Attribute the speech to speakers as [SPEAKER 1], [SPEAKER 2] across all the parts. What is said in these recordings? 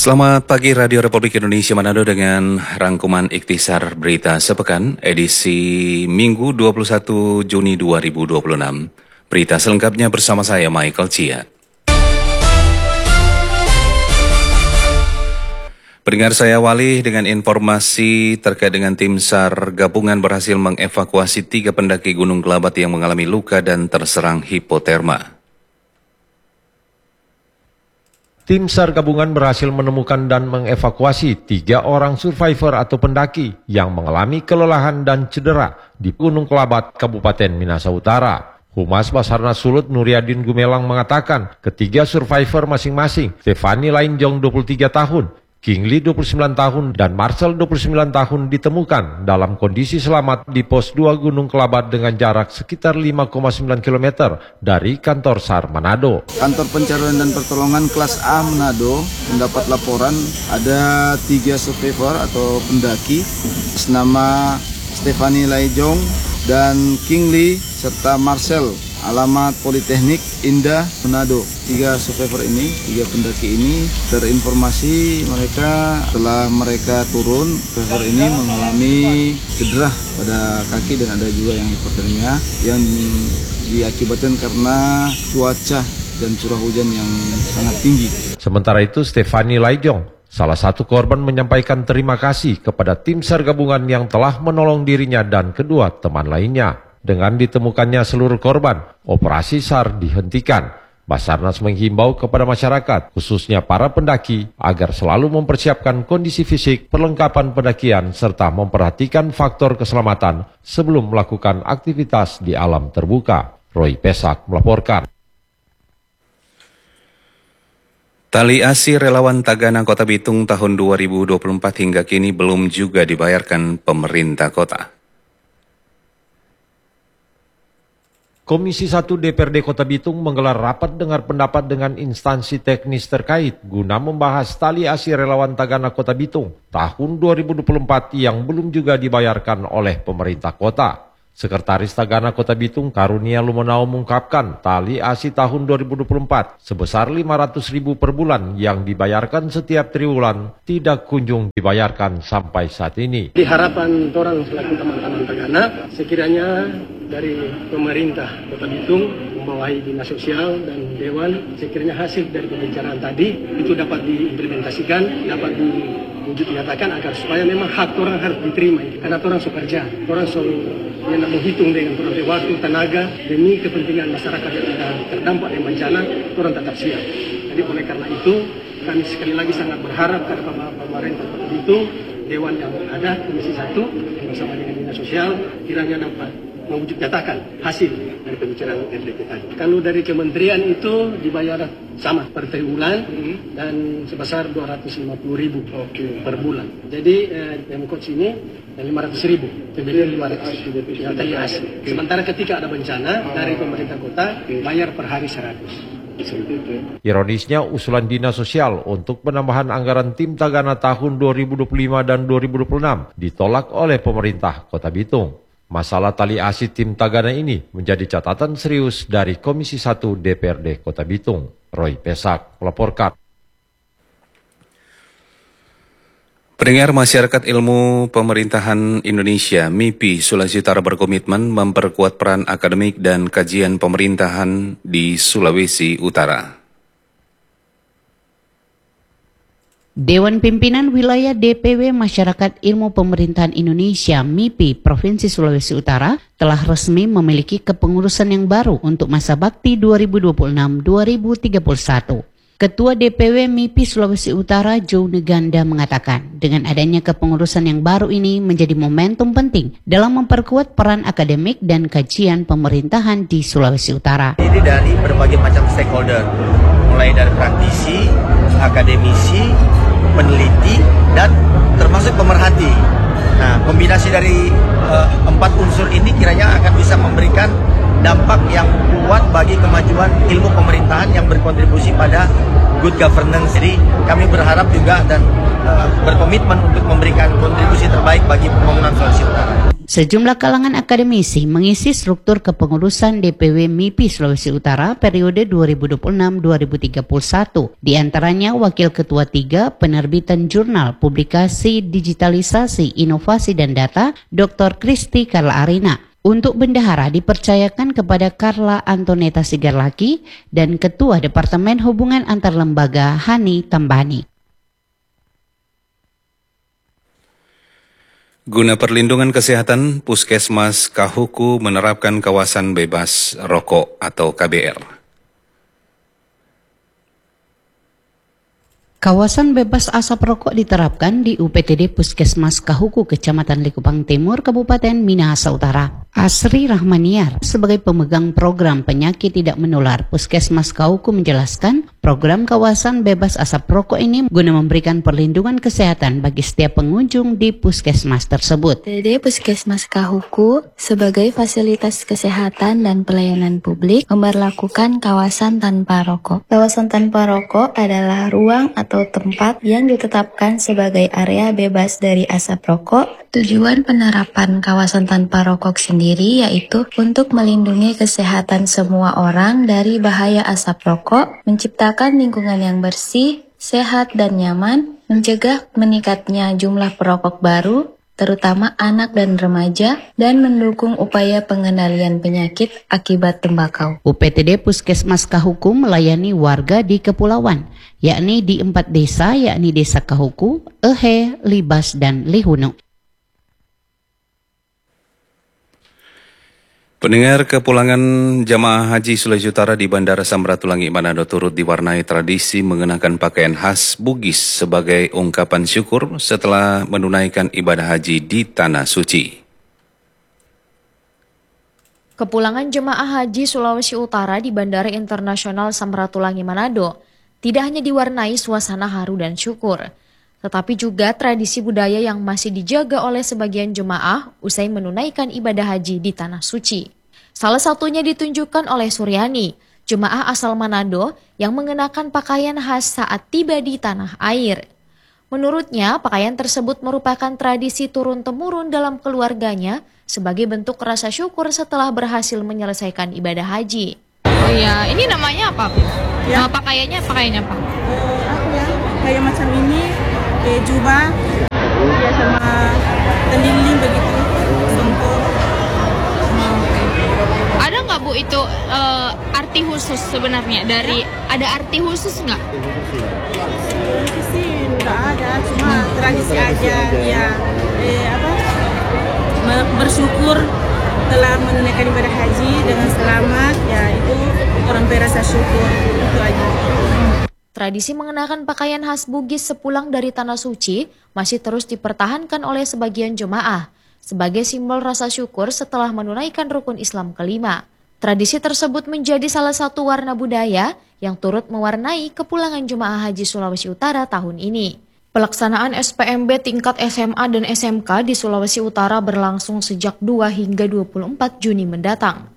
[SPEAKER 1] Selamat pagi Radio Republik Indonesia Manado dengan rangkuman ikhtisar berita sepekan edisi Minggu 21 Juni 2026. Berita selengkapnya bersama saya Michael Chia. Pendengar, saya awali dengan informasi terkait dengan tim SAR gabungan berhasil mengevakuasi 3 pendaki Gunung Kelabat yang mengalami luka dan terserang hipoterma.
[SPEAKER 2] Tim SAR gabungan berhasil menemukan dan mengevakuasi 3 orang survivor atau pendaki yang mengalami kelelahan dan cedera di Gunung Kelabat, Kabupaten Minahasa Utara. Humas Basarnas Sulut Nuryadin Gumelang mengatakan ketiga survivor masing-masing, Stefani Lainjong 23 tahun, Kingli 29 tahun, dan Marcel 29 tahun ditemukan dalam kondisi selamat di pos 2 Gunung Kelabat dengan jarak sekitar 5,9 km dari kantor SAR Manado.
[SPEAKER 3] Kantor Pencarian dan Pertolongan kelas A Manado mendapat laporan ada 3 survivor atau pendaki nama Stefani Lainjong dan Kingli serta Marcel, alamat Politeknik Indah Manado. 3 survivor ini, 3 pendaki ini terinformasi setelah mereka turun, survivor ini mengalami cedera pada kaki dan ada juga yang hipotermia yang diakibatkan karena cuaca dan curah hujan yang sangat tinggi.
[SPEAKER 2] Sementara itu Stefani Lainjong, salah satu korban, menyampaikan terima kasih kepada tim SAR gabungan yang telah menolong dirinya dan kedua teman lainnya. Dengan ditemukannya seluruh korban, operasi SAR dihentikan. Basarnas menghimbau kepada masyarakat, khususnya para pendaki, agar selalu mempersiapkan kondisi fisik, perlengkapan pendakian, serta memperhatikan faktor keselamatan sebelum melakukan aktivitas di alam terbuka. Roy Pesak melaporkan.
[SPEAKER 1] Tali asi relawan Tagana Kota Bitung tahun 2024 hingga kini belum juga dibayarkan pemerintah kota.
[SPEAKER 2] Komisi 1 DPRD Kota Bitung menggelar rapat dengar pendapat dengan instansi teknis terkait guna membahas tali asi relawan Tagana Kota Bitung tahun 2024 yang belum juga dibayarkan oleh pemerintah kota. Sekretaris Tagana Kota Bitung Karunia Lumonao mengungkapkan tali asi tahun 2024 sebesar 500.000 per bulan yang dibayarkan setiap triwulan tidak kunjung dibayarkan sampai saat ini.
[SPEAKER 4] Di harapan orang selaku teman-teman Tagana, sekiranya dari pemerintah Kota Bitung membawahi Dinas Sosial dan Dewan, sekiranya hasil dari pembicaraan tadi itu dapat diimplementasikan, dapat diwujud nyatakan agar supaya memang hak orang harus diterima. Karena orang bekerja, orang yang menghitung dengan waktu, tenaga demi kepentingan masyarakat yang terdampak dengan bencana, orang tetap siap. Jadi oleh karena itu kami sekali lagi sangat berharap kepada pemerintah Kota Bitung, Dewan yang ada, Komisi 1 bersama dengan Dinas Sosial kiranya dapat mewujud nyatakan hasil dari pembicaraan RDP tadi. Kalau dari kementerian itu dibayar sama per triwulan dan sebesar 250.000 per bulan. Jadi Pemkot sini 500.000, PBB 500 yang tadi asli. Sementara ketika ada bencana dari pemerintah kota bayar per hari 100.
[SPEAKER 2] Ironisnya, usulan Dinas Sosial untuk penambahan anggaran tim Tagana tahun 2025 dan 2026 ditolak oleh pemerintah Kota Bitung. Masalah tali asi tim Tagana ini menjadi catatan serius dari Komisi 1 DPRD Kota Bitung. Roy Pesak melaporkan.
[SPEAKER 1] Pendengar, Masyarakat Ilmu Pemerintahan Indonesia MIPI Sulawesi Utara berkomitmen memperkuat peran akademik dan kajian pemerintahan di Sulawesi Utara.
[SPEAKER 5] Dewan Pimpinan Wilayah DPW Masyarakat Ilmu Pemerintahan Indonesia MIPI Provinsi Sulawesi Utara telah resmi memiliki kepengurusan yang baru untuk masa bakti 2026-2031. Ketua DPW MIPI Sulawesi Utara Joe Neganda mengatakan dengan adanya kepengurusan yang baru ini menjadi momentum penting dalam memperkuat peran akademik dan kajian pemerintahan di Sulawesi Utara.
[SPEAKER 6] Ini dari berbagai macam stakeholder, mulai dari praktisi, akademisi, peneliti, dan termasuk pemerhati. Nah, kombinasi dari 4 unsur ini kiranya akan bisa memberikan dampak yang kuat bagi kemajuan ilmu pemerintahan yang berkontribusi pada good governance. Jadi kami berharap juga dan berkomitmen untuk memberikan kontribusi terbaik bagi pembangunan Sulawesi Utara.
[SPEAKER 5] Sejumlah kalangan akademisi mengisi struktur kepengurusan DPW MIPI Sulawesi Utara periode 2026-2031. Di antaranya Wakil Ketua 3 Penerbitan Jurnal Publikasi Digitalisasi Inovasi dan Data, Dr. Kristi Karla Arina. Untuk bendahara dipercayakan kepada Karla Antoneta Sigarlaki dan Ketua Departemen Hubungan Antar Lembaga Hani Tambani.
[SPEAKER 1] Guna perlindungan kesehatan, Puskesmas Kahuku menerapkan kawasan bebas rokok atau KBR.
[SPEAKER 5] Kawasan bebas asap rokok diterapkan di UPTD Puskesmas Kahuku, Kecamatan Likupang Timur, Kabupaten Minahasa Utara. Asri Rahmaniar, sebagai pemegang program penyakit tidak menular Puskesmas Kahuku, menjelaskan program kawasan bebas asap rokok ini guna memberikan perlindungan kesehatan bagi setiap pengunjung di puskesmas tersebut.
[SPEAKER 7] UPTD Puskesmas Kahuku sebagai fasilitas kesehatan dan pelayanan publik memberlakukan kawasan tanpa rokok. Kawasan tanpa rokok adalah ruang atau tempat yang ditetapkan sebagai area bebas dari asap rokok. Tujuan penerapan kawasan tanpa rokok sendiri yaitu untuk melindungi kesehatan semua orang dari bahaya asap rokok, menciptakan lingkungan yang bersih, sehat dan nyaman, mencegah meningkatnya jumlah perokok baru, terutama anak dan remaja, dan mendukung upaya pengendalian penyakit akibat tembakau.
[SPEAKER 5] UPTD Puskesmas Kahuku melayani warga di kepulauan, yakni di 4 desa, yakni Desa Kahuku, Ehe, Libas, dan Lihunu.
[SPEAKER 1] Pendengar, kepulangan jamaah haji Sulawesi Utara di Bandara Samratulangi Manado turut diwarnai tradisi mengenakan pakaian khas Bugis sebagai ungkapan syukur setelah menunaikan ibadah haji di Tanah Suci.
[SPEAKER 8] Kepulangan jemaah haji Sulawesi Utara di Bandara Internasional Samratulangi Manado tidak hanya diwarnai suasana haru dan syukur, tetapi juga tradisi budaya yang masih dijaga oleh sebagian jemaah usai menunaikan ibadah haji di Tanah Suci. Salah satunya ditunjukkan oleh Suryani, jemaah asal Manado yang mengenakan pakaian khas saat tiba di tanah air. Menurutnya, pakaian tersebut merupakan tradisi turun-temurun dalam keluarganya sebagai bentuk rasa syukur setelah berhasil menyelesaikan ibadah haji.
[SPEAKER 9] Oh iya, ini namanya apa? Ya. Pakaiannya apa?
[SPEAKER 10] Kayak macam ini, jubah, ya sama teliling begitu, songkok.
[SPEAKER 9] Ada nggak Bu itu arti khusus sebenarnya ada arti khusus nggak?
[SPEAKER 10] Itu sih nggak ada, cuma tradisi aja ya. Bersyukur telah menunaikan ibadah haji dengan selamat, ya itu orang berasa syukur, itu aja.
[SPEAKER 8] Tradisi mengenakan pakaian khas Bugis sepulang dari Tanah Suci masih terus dipertahankan oleh sebagian jemaah sebagai simbol rasa syukur setelah menunaikan rukun Islam kelima. Tradisi tersebut menjadi salah satu warna budaya yang turut mewarnai kepulangan jemaah haji Sulawesi Utara tahun ini. Pelaksanaan SPMB tingkat SMA dan SMK di Sulawesi Utara berlangsung sejak 2 hingga 24 Juni mendatang.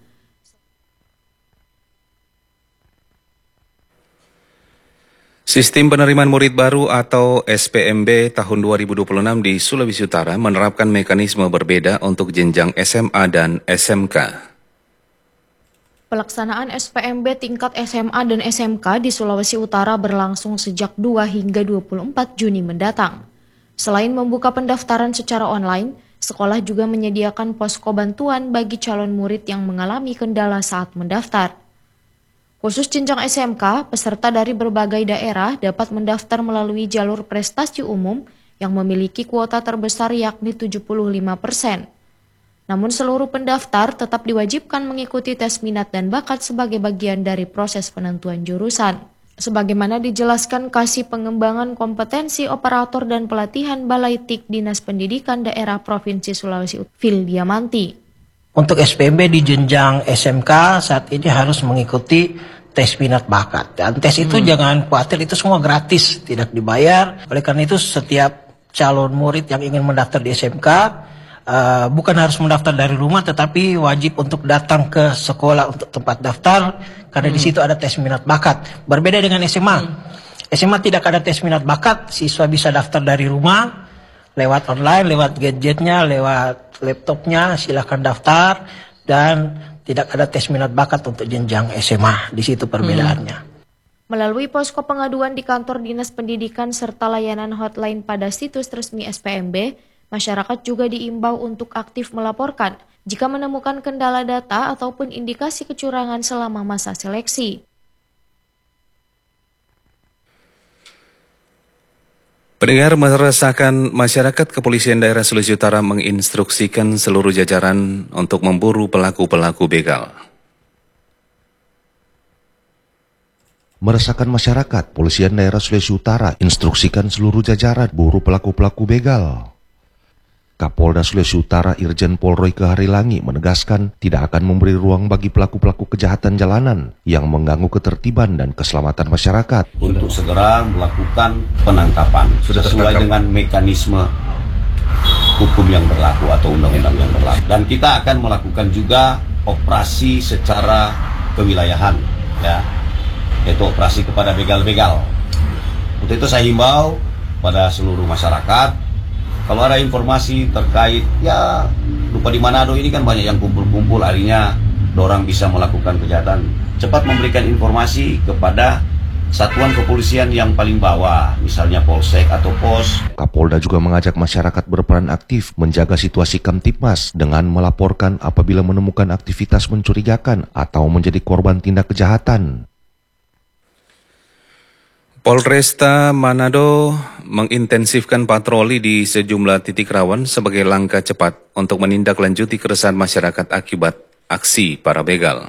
[SPEAKER 1] Sistem penerimaan murid baru atau SPMB tahun 2026 di Sulawesi Utara menerapkan mekanisme berbeda untuk jenjang SMA dan SMK.
[SPEAKER 8] Pelaksanaan SPMB tingkat SMA dan SMK di Sulawesi Utara berlangsung sejak 2 hingga 24 Juni mendatang. Selain membuka pendaftaran secara online, sekolah juga menyediakan posko bantuan bagi calon murid yang mengalami kendala saat mendaftar. Khusus jenjang SMK, peserta dari berbagai daerah dapat mendaftar melalui jalur prestasi umum yang memiliki kuota terbesar yakni 75%. Namun seluruh pendaftar tetap diwajibkan mengikuti tes minat dan bakat sebagai bagian dari proses penentuan jurusan. Sebagaimana dijelaskan Kasih Pengembangan Kompetensi Operator dan Pelatihan Balai TIK Dinas Pendidikan Daerah Provinsi Sulawesi Utara, Phil Diamanti.
[SPEAKER 11] Untuk SPMB di jenjang SMK saat ini harus mengikuti tes minat bakat. Dan tes itu jangan khawatir, itu semua gratis, tidak dibayar. Oleh karena itu setiap calon murid yang ingin mendaftar di SMK bukan harus mendaftar dari rumah, tetapi wajib untuk datang ke sekolah untuk tempat daftar, karena di situ ada tes minat bakat. Berbeda dengan SMA. SMA tidak ada tes minat bakat, siswa bisa daftar dari rumah, lewat online, lewat gadgetnya, lewat laptopnya, silahkan daftar, dan tidak ada tes minat bakat untuk jenjang SMA. Di situ perbedaannya.
[SPEAKER 8] Melalui posko pengaduan di kantor Dinas Pendidikan serta layanan hotline pada situs resmi SPMB, masyarakat juga diimbau untuk aktif melaporkan jika menemukan kendala data ataupun indikasi kecurangan selama masa seleksi.
[SPEAKER 1] Pendengar, meresahkan masyarakat, Kepolisian Daerah Sulawesi Utara menginstruksikan seluruh jajaran untuk memburu pelaku-pelaku begal.
[SPEAKER 12] Meresahkan masyarakat, Polisian Daerah Sulawesi Utara instruksikan seluruh jajaran buru pelaku-pelaku begal. Kapolda Sulawesi Utara Irjen Pol Royke Harilangi menegaskan tidak akan memberi ruang bagi pelaku-pelaku kejahatan jalanan yang mengganggu ketertiban dan keselamatan masyarakat.
[SPEAKER 13] Untuk segera melakukan penangkapan sesuai dengan mekanisme hukum yang berlaku atau undang-undang yang berlaku. Dan kita akan melakukan juga operasi secara kewilayahan, ya, yaitu operasi kepada begal-begal. Untuk itu saya himbau pada seluruh masyarakat, kalau ada informasi terkait, ya lupa di Manado ini kan banyak yang kumpul-kumpul, akhirnya orang bisa melakukan kejahatan. Cepat memberikan informasi kepada satuan kepolisian yang paling bawah, misalnya Polsek atau Pos.
[SPEAKER 12] Kapolda juga mengajak masyarakat berperan aktif menjaga situasi Kamtipmas dengan melaporkan apabila menemukan aktivitas mencurigakan atau menjadi korban tindak kejahatan.
[SPEAKER 1] Polresta Manado mengintensifkan patroli di sejumlah titik rawan sebagai langkah cepat untuk menindaklanjuti keresahan masyarakat akibat aksi para begal.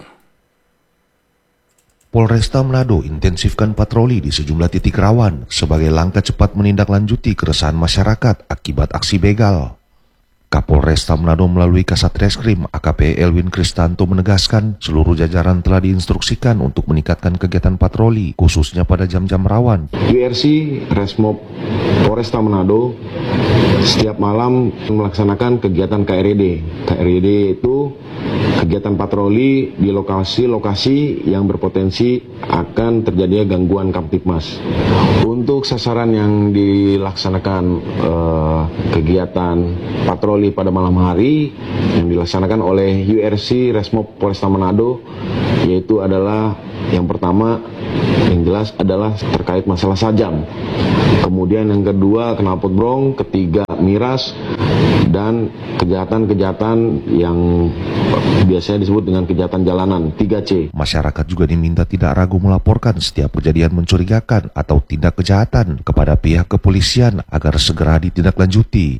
[SPEAKER 12] Polresta Manado intensifkan patroli di sejumlah titik rawan sebagai langkah cepat menindaklanjuti keresahan masyarakat akibat aksi begal. Kapolresta Manado melalui Kasat Reskrim AKP Elwin Kristanto menegaskan seluruh jajaran telah diinstruksikan untuk meningkatkan kegiatan patroli khususnya pada jam-jam rawan.
[SPEAKER 14] URC Resmob Polresta Manado setiap malam melaksanakan kegiatan KRD. KRD itu kegiatan patroli di lokasi-lokasi yang berpotensi akan terjadinya gangguan Kamtipmas. Untuk sasaran yang dilaksanakan kegiatan patroli pada malam hari yang dilaksanakan oleh URC Resmob Polresta Manado, yaitu adalah yang pertama yang jelas adalah terkait masalah sajam, kemudian yang kedua knalpot brong, ketiga miras, dan kejahatan-kejahatan yang biasanya disebut dengan kejahatan jalanan 3C.
[SPEAKER 12] Masyarakat juga diminta tidak ragu melaporkan setiap kejadian mencurigakan atau tindak kejahatan kepada pihak kepolisian agar segera ditindaklanjuti.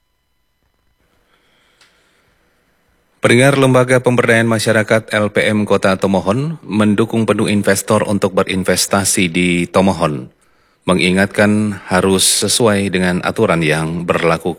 [SPEAKER 1] Pendengar, Lembaga Pemberdayaan Masyarakat LPM Kota Tomohon mendukung penuh investor untuk berinvestasi di Tomohon, mengingatkan harus sesuai dengan aturan yang berlaku.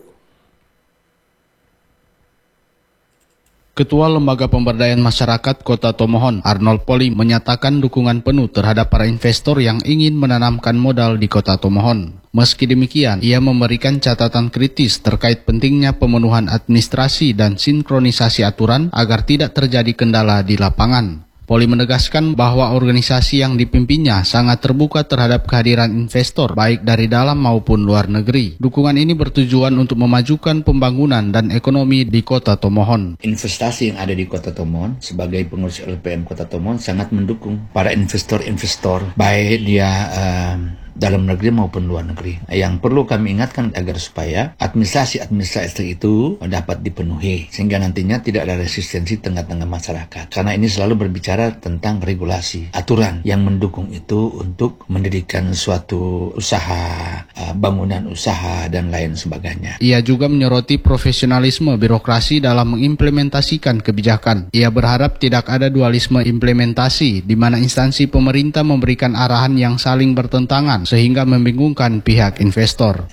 [SPEAKER 15] Ketua Lembaga Pemberdayaan Masyarakat Kota Tomohon, Arnold Poli, menyatakan dukungan penuh terhadap para investor yang ingin menanamkan modal di Kota Tomohon. Meski demikian, ia memberikan catatan kritis terkait pentingnya pemenuhan administrasi dan sinkronisasi aturan agar tidak terjadi kendala di lapangan. Poli menegaskan bahwa organisasi yang dipimpinnya sangat terbuka terhadap kehadiran investor baik dari dalam maupun luar negeri. Dukungan ini bertujuan untuk memajukan pembangunan dan ekonomi di Kota Tomohon.
[SPEAKER 16] Investasi yang ada di Kota Tomohon sebagai pengurus LPM Kota Tomohon sangat mendukung para investor-investor baik dia dalam negeri maupun luar negeri. Yang perlu kami ingatkan agar supaya administrasi itu dapat dipenuhi sehingga nantinya tidak ada resistensi tengah-tengah masyarakat. Karena ini selalu berbicara tentang regulasi, aturan yang mendukung itu untuk mendirikan suatu usaha, bangunan usaha dan lain sebagainya.
[SPEAKER 15] Ia juga menyoroti profesionalisme birokrasi dalam mengimplementasikan kebijakan. Ia berharap tidak ada dualisme implementasi di mana instansi pemerintah memberikan arahan yang saling bertentangan sehingga membingungkan pihak investor.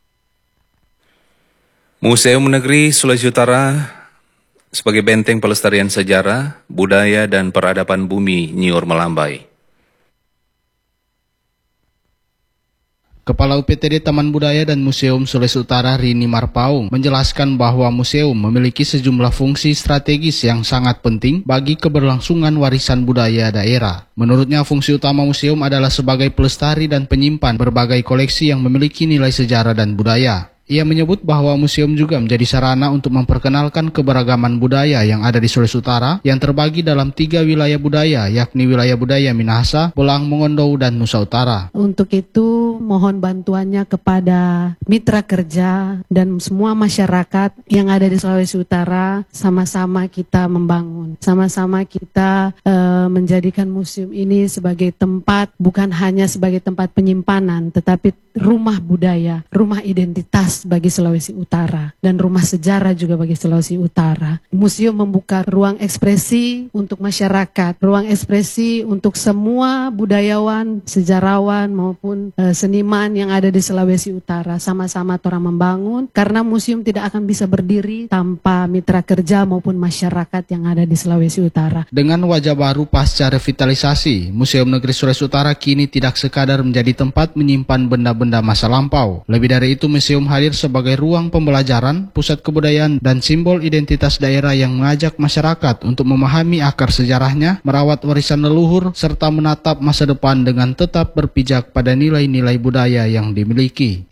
[SPEAKER 1] Museum Negeri Sulawesi Utara sebagai benteng pelestarian sejarah, budaya, dan peradaban bumi Nyiur Melambai.
[SPEAKER 15] Kepala UPTD Taman Budaya dan Museum Sulawesi Utara Rini Marpaung menjelaskan bahwa museum memiliki sejumlah fungsi strategis yang sangat penting bagi keberlangsungan warisan budaya daerah. Menurutnya, fungsi utama museum adalah sebagai pelestari dan penyimpan berbagai koleksi yang memiliki nilai sejarah dan budaya. Ia menyebut bahwa museum juga menjadi sarana untuk memperkenalkan keberagaman budaya yang ada di Sulawesi Utara yang terbagi dalam 3 wilayah budaya, yakni wilayah budaya Minahasa, Belang, Mongondo, dan Nusa Utara.
[SPEAKER 17] Untuk itu, mohon bantuannya kepada mitra kerja dan semua masyarakat yang ada di Sulawesi Utara, sama-sama kita membangun, sama-sama kita menjadikan museum ini sebagai tempat, bukan hanya sebagai tempat penyimpanan, tetapi rumah budaya, rumah identitas bagi Sulawesi Utara, dan rumah sejarah juga bagi Sulawesi Utara. Museum membuka ruang ekspresi untuk masyarakat, ruang ekspresi untuk semua budayawan, sejarawan maupun seniman yang ada di Sulawesi Utara. Sama-sama orang membangun, karena museum tidak akan bisa berdiri tanpa mitra kerja maupun masyarakat yang ada di Sulawesi Utara.
[SPEAKER 15] Dengan wajah baru pasca revitalisasi, Museum Negeri Sulawesi Utara kini tidak sekadar menjadi tempat menyimpan benda-benda masa lampau. Lebih dari itu, museum hadir sebagai ruang pembelajaran, pusat kebudayaan, dan simbol identitas daerah yang mengajak masyarakat untuk memahami akar sejarahnya, merawat warisan leluhur, serta menatap masa depan dengan tetap berpijak pada nilai-nilai budaya yang dimiliki.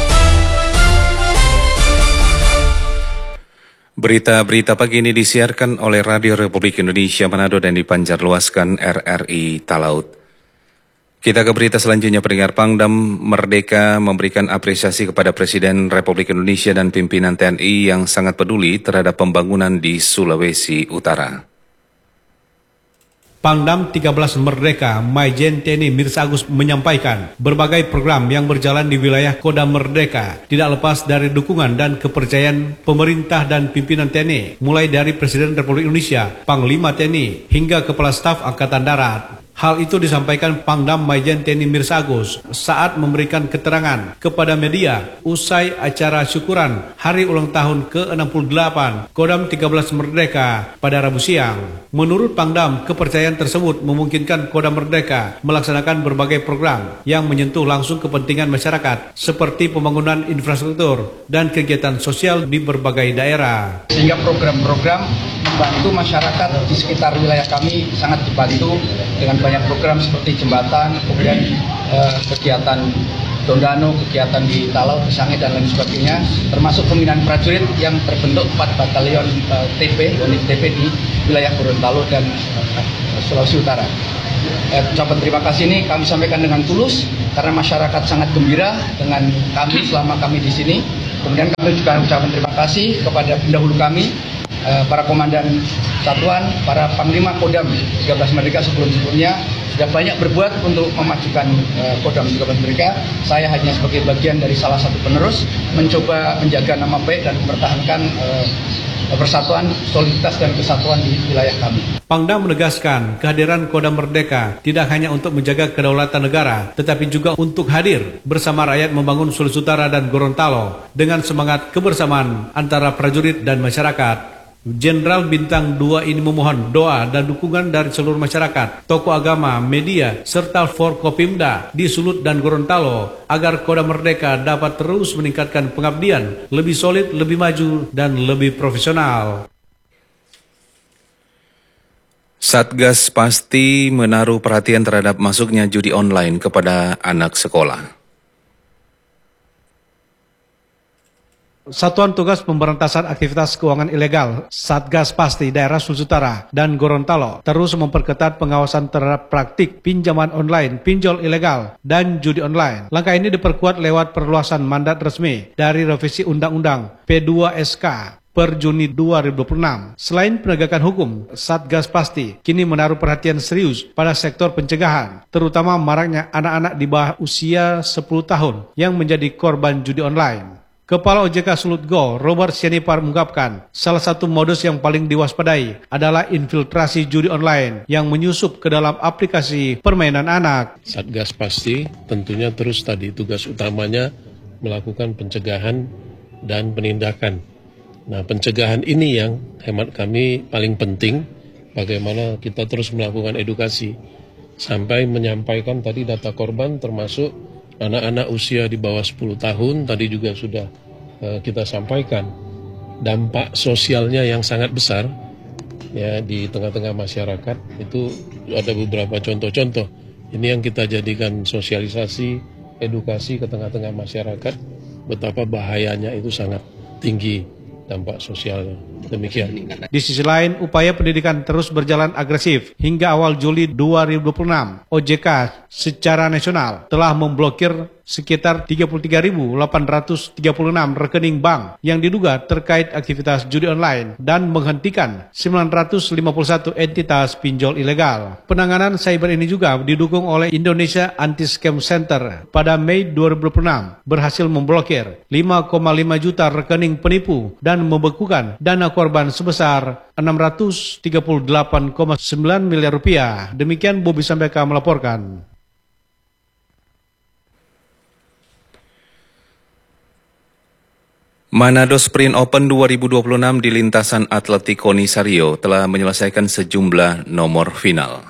[SPEAKER 1] Berita-berita pagi ini disiarkan oleh Radio Republik Indonesia Manado dan dipancarluaskan RRI Talaut. Kita ke berita selanjutnya. Pendengar, Pangdam Merdeka memberikan apresiasi kepada Presiden Republik Indonesia dan pimpinan TNI yang sangat peduli terhadap pembangunan di Sulawesi Utara.
[SPEAKER 18] Pangdam 13 Merdeka Maijen TNI Mirsa Agus menyampaikan berbagai program yang berjalan di wilayah Kodam Merdeka tidak lepas dari dukungan dan kepercayaan pemerintah dan pimpinan TNI, mulai dari Presiden Republik Indonesia, Panglima TNI, hingga Kepala Staf Angkatan Darat. Hal itu disampaikan Pangdam Maijen TNI Mirsa Agus saat memberikan keterangan kepada media usai acara syukuran Hari Ulang Tahun ke-68 Kodam 13 Merdeka pada Rabu siang. Menurut Pangdam, kepercayaan tersebut memungkinkan Kodam Merdeka melaksanakan berbagai program yang menyentuh langsung kepentingan masyarakat seperti pembangunan infrastruktur dan kegiatan sosial di berbagai daerah.
[SPEAKER 19] Sehingga program-program membantu masyarakat di sekitar wilayah kami sangat dibantu dengan banyak program seperti jembatan, kemudian kegiatan Tondano, kegiatan di Talau, di Sange, dan lain sebagainya, termasuk pembinaan prajurit yang terbentuk 4 batalion unit TP di wilayah Gorontalo dan Sulawesi Utara. Ucapan terima kasih ini kami sampaikan dengan tulus karena masyarakat sangat gembira dengan kami selama kami di sini. Kemudian kami juga ucapan terima kasih kepada pendahulu kami, para komandan satuan, para panglima Kodam 13 Merdeka sebelum-sebelumnya sudah banyak berbuat untuk memajukan Kodam 13 Merdeka. Saya hanya sebagai bagian dari salah satu penerus mencoba menjaga nama baik dan mempertahankan persatuan, soliditas, dan kesatuan di wilayah kami.
[SPEAKER 18] Pangdam menegaskan kehadiran Kodam Merdeka tidak hanya untuk menjaga kedaulatan negara, tetapi juga untuk hadir bersama rakyat membangun Sulawesi Utara dan Gorontalo dengan semangat kebersamaan antara prajurit dan masyarakat. Jenderal Bintang 2 ini memohon doa dan dukungan dari seluruh masyarakat, tokoh agama, media, serta Forkopimda di Sulut dan Gorontalo agar Kodam Merdeka dapat terus meningkatkan pengabdian, lebih solid, lebih maju, dan lebih profesional.
[SPEAKER 1] Satgas pasti menaruh perhatian terhadap masuknya judi online kepada anak sekolah.
[SPEAKER 18] Satuan Tugas Pemberantasan Aktivitas Keuangan Ilegal Satgas Pasti Daerah Sulawesi Utara dan Gorontalo terus memperketat pengawasan terhadap praktik pinjaman online, pinjol ilegal, dan judi online. Langkah ini diperkuat lewat perluasan mandat resmi dari revisi Undang-Undang P2SK per Juni 2026. Selain penegakan hukum, Satgas Pasti kini menaruh perhatian serius pada sektor pencegahan, terutama maraknya anak-anak di bawah usia 10 tahun yang menjadi korban judi online. Kepala OJK Sulut Go, Robert Sianipar mengungkapkan, salah satu modus yang paling diwaspadai adalah infiltrasi judi online yang menyusup ke dalam aplikasi permainan anak.
[SPEAKER 20] Satgas Pasti tentunya terus tadi tugas utamanya melakukan pencegahan dan penindakan. Nah, pencegahan ini yang hemat kami paling penting, bagaimana kita terus melakukan edukasi sampai menyampaikan tadi data korban termasuk anak-anak usia di bawah 10 tahun tadi juga sudah kita sampaikan dampak sosialnya yang sangat besar ya di tengah-tengah masyarakat. Itu ada beberapa contoh-contoh. Ini yang kita jadikan sosialisasi, edukasi ke tengah-tengah masyarakat betapa bahayanya itu sangat tinggi dampak sosialnya. Demikian.
[SPEAKER 18] Di sisi lain, upaya pendidikan terus berjalan agresif. Hingga awal Juli 2026, OJK secara nasional telah memblokir sekitar 33.836 rekening bank yang diduga terkait aktivitas judi online dan menghentikan 951 entitas pinjol ilegal. Penanganan cyber ini juga didukung oleh Indonesia Anti-Scam Center. Pada Mei 2026 berhasil memblokir 5,5 juta rekening penipu dan membekukan dana korban sebesar 638,9 miliar rupiah. Demikian Bobi Sambeka melaporkan.
[SPEAKER 1] Manado Sprint Open 2026 di lintasan atletik Konisario telah menyelesaikan sejumlah nomor final.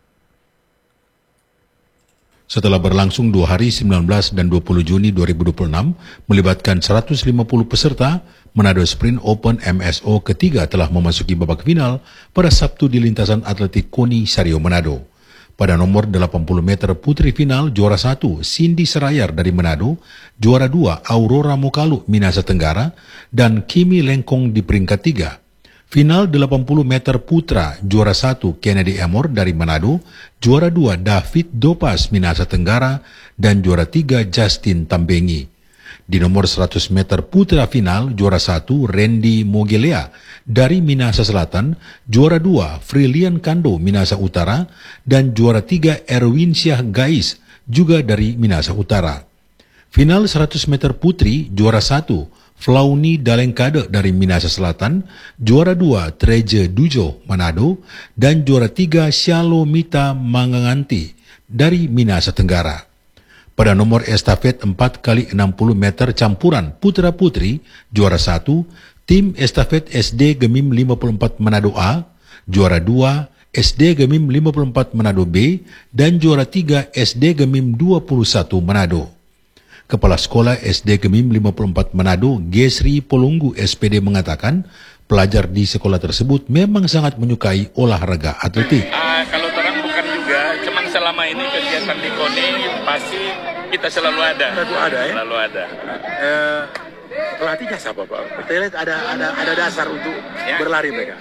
[SPEAKER 21] Setelah berlangsung 2 hari 19 dan 20 Juni 2026, melibatkan 150 peserta, Manado Sprint Open MSO ketiga telah memasuki babak final pada Sabtu di lintasan atletik Konisario Manado. Pada nomor 80 meter putri final, juara 1 Cindy Serayar dari Manado, juara 2 Aurora Mokalu Minahasa Tenggara, dan Kimi Lengkong di peringkat 3. Final 80 meter putra, juara 1 Kennedy Amor dari Manado, juara 2 David Dopas Minahasa Tenggara, dan juara 3 Justin Tambengi. Di nomor 100 meter putra final, juara 1 Randy Mogelea dari Minahasa Selatan, juara 2 Frilian Kando Minahasa Utara, dan juara 3 Erwin Syah Gais juga dari Minahasa Utara. Final 100 meter putri, juara 1 Flauni Dalengkade dari Minahasa Selatan, juara 2 Treje Dujo Manado, dan juara 3 Shalomita Manganganti dari Minahasa Tenggara. Pada nomor estafet 4x60 meter campuran putra-putri, juara 1, tim estafet SD Gemim 54 Manado A, juara 2, SD Gemim 54 Manado B, dan juara 3, SD Gemim 21 Manado. Kepala Sekolah SD Gemim 54 Manado, Gesri Polunggu SPD mengatakan, pelajar di sekolah tersebut memang sangat menyukai olahraga atletik.
[SPEAKER 22] Kalau terang bukan juga, cuman selama ini kegiatan di KONI pasti kita selalu ada. Selalu ada ya? Selalu ada.
[SPEAKER 23] Pelatihnya siapa Pak? Kita lihat ada dasar untuk berlari mereka.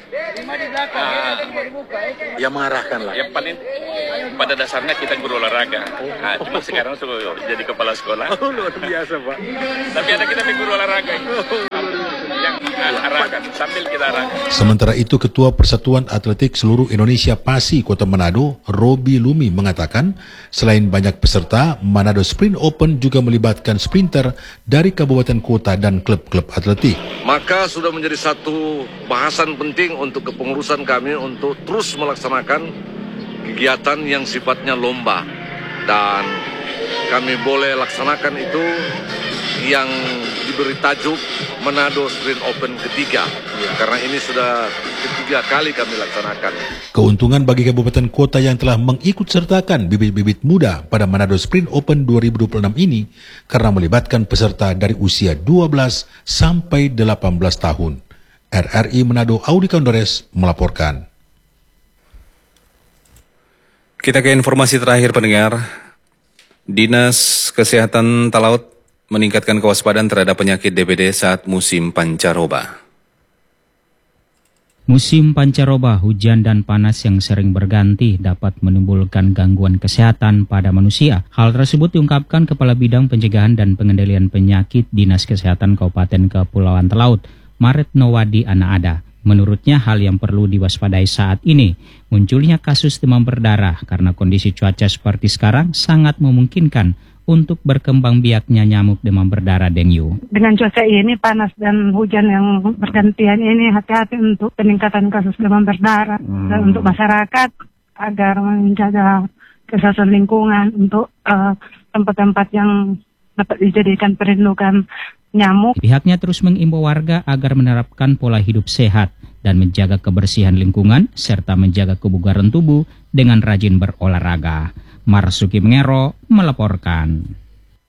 [SPEAKER 23] Yang mengarahkan lah.
[SPEAKER 22] Yang paling pada dasarnya kita guru olahraga. Cuma sekarang sudah jadi kepala sekolah.
[SPEAKER 23] Oh luar biasa Pak.
[SPEAKER 22] Tapi ada kita guru olahraga. Yang arahkan sambil kita arahkan.
[SPEAKER 21] Sementara itu Ketua Persatuan Atletik Seluruh Indonesia PASI Kota Manado, Robi Lumi mengatakan, selain banyak peserta, Manado Sprint Open juga melibatkan sprinter dari kabupaten kota dan klub-klub atletik.
[SPEAKER 24] Maka sudah menjadi satu bahasan penting untuk kepengurusan kami untuk terus melaksanakan kegiatan yang sifatnya lomba, dan kami boleh laksanakan itu yang diberi tajuk Manado Sprint Open ketiga, karena ini sudah ketiga kali kami laksanakan.
[SPEAKER 21] Keuntungan bagi kabupaten kota yang telah mengikut sertakan bibit-bibit muda pada Manado Sprint Open 2026 ini karena melibatkan peserta dari usia 12 sampai 18 tahun. RRI Manado Audi Kondores melaporkan.
[SPEAKER 1] Kita ke informasi terakhir pendengar. Dinas Kesehatan Talaut meningkatkan kewaspadaan terhadap penyakit DBD saat musim pancaroba.
[SPEAKER 25] Musim pancaroba, hujan dan panas yang sering berganti dapat menimbulkan gangguan kesehatan pada manusia. Hal tersebut diungkapkan Kepala Bidang Pencegahan dan Pengendalian Penyakit Dinas Kesehatan Kabupaten Kepulauan Talaut, Maretno Wadi Anaada. Menurutnya hal yang perlu diwaspadai saat ini, munculnya kasus demam berdarah karena kondisi cuaca seperti sekarang sangat memungkinkan untuk berkembang biaknya nyamuk demam berdarah dengue.
[SPEAKER 26] Dengan cuaca ini panas dan hujan yang bergantian ini, hati-hati untuk peningkatan kasus demam berdarah. Dan untuk masyarakat agar menjaga kesehatan lingkungan untuk tempat-tempat yang dapat dijadikan perlindungan nyamuk.
[SPEAKER 25] Pihaknya terus mengimbau warga agar menerapkan pola hidup sehat dan menjaga kebersihan lingkungan serta menjaga kebugaran tubuh dengan rajin berolahraga. Marsuki Mengero melaporkan.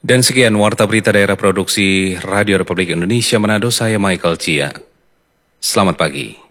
[SPEAKER 1] Dan sekian Warta Berita Daerah Produksi Radio Republik Indonesia Manado, saya Michael Cia. Selamat pagi.